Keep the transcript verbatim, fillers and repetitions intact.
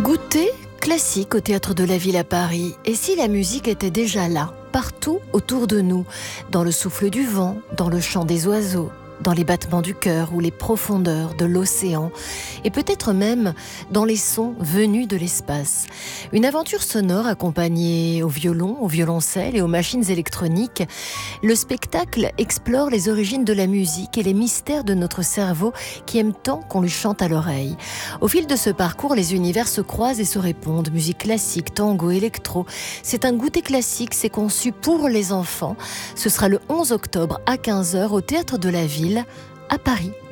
Goûter classique au Théâtre de la Ville à Paris. Et si la musique était déjà là, partout autour de nous, dans le souffle du vent, dans le chant des oiseaux, dans les battements du cœur ou les profondeurs de l'océan, et peut-être même dans les sons venus de l'espace. Une aventure sonore accompagnée au violon, au violoncelle et aux machines électroniques. Le spectacle explore les origines de la musique et les mystères de notre cerveau qui aime tant qu'on lui chante à l'oreille. Au fil de ce parcours, les univers se croisent et se répondent. Musique classique, tango, électro. C'est un goûter classique, c'est conçu pour les enfants. Ce sera le onze octobre à quinze heures au Théâtre de la Ville à Paris.